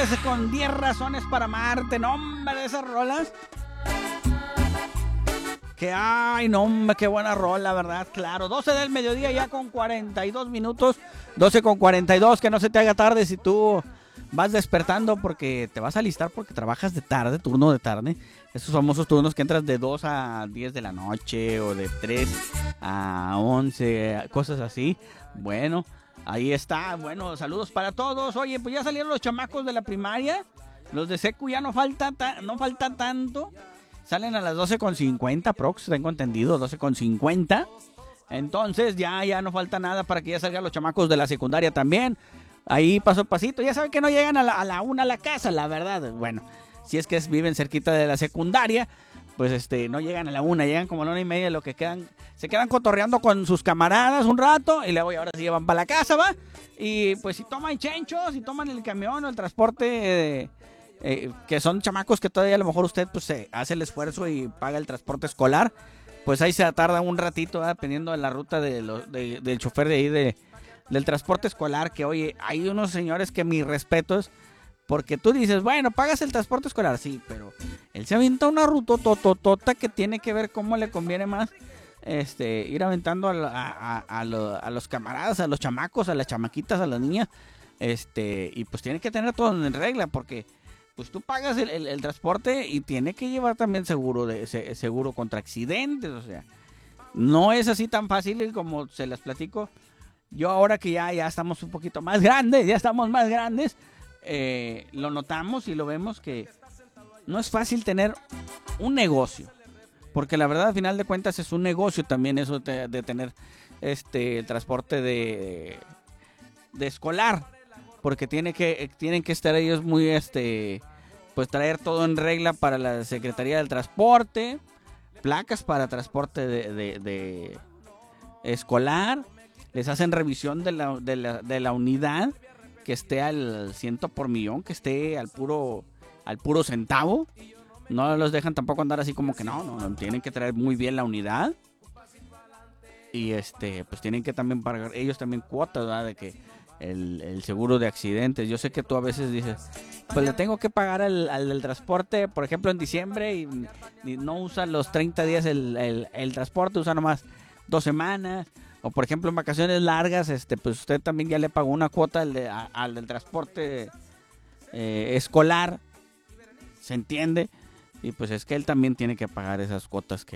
Rodríguez con 10 razones para amarte. No, hombre, de esas rolas. Ay, no, hombre, qué buena rola, ¿verdad? Claro, 12 del mediodía ya con 42 minutos. 12 con 42, que no se te haga tarde si tú vas despertando porque te vas a alistar porque trabajas de tarde, turno de tarde. Esos famosos turnos que entras de 2 a 10 de la noche o de 3 a 11, cosas así. Bueno, ahí está. Bueno, saludos para todos. Oye, pues ya salieron los chamacos de la primaria. Los de secu ya no falta tanto. Salen a las 12:50 prox, tengo entendido, 12:50. Entonces ya no falta nada para que ya salgan los chamacos de la secundaria también. Ahí paso a pasito. Ya saben que no llegan a la 1 a la casa, la verdad. Bueno, si es que viven cerquita de la secundaria, pues no llegan a la 1, llegan como a la 1:30, lo que quedan, se quedan cotorreando con sus camaradas un rato y luego ahora sí van para la casa, ¿va? Y pues si toman chenchos, si toman el camión o el transporte que son chamacos que todavía a lo mejor usted pues hace el esfuerzo y paga el transporte escolar, pues ahí se tarda un ratito, dependiendo de la ruta del chofer de ahí del transporte escolar, que oye, hay unos señores que mis respetos, porque tú dices, bueno, pagas el transporte escolar, sí, pero él se avienta una ruta tototota que tiene que ver cómo le conviene más ir aventando a los camaradas, a los chamacos, a las chamaquitas, a las niñas, y pues tiene que tener todo en regla, porque pues tú pagas el transporte y tiene que llevar también seguro contra accidentes. O sea, no es así tan fácil como se las platico. Yo ahora que ya estamos un poquito más grandes, lo notamos y lo vemos que no es fácil tener un negocio. Porque la verdad, al final de cuentas, es un negocio también eso de tener transporte de escolar. Porque tienen que estar ellos muy, pues traer todo en regla para la Secretaría del Transporte, placas para transporte de escolar, les hacen revisión de la unidad, que esté al ciento por millón, que esté al puro centavo, no los dejan tampoco andar así como que no, tienen que traer muy bien la unidad, y pues tienen que también pagar ellos también cuotas, ¿verdad? De que el seguro de accidentes. Yo sé que tú a veces dices, pues le tengo que pagar al del transporte, por ejemplo en diciembre, y no usa los 30 días el transporte, usa nomás 2 semanas, o por ejemplo en vacaciones largas, pues usted también ya le pagó una cuota al del transporte escolar, ¿se entiende? Y pues es que él también tiene que pagar esas cuotas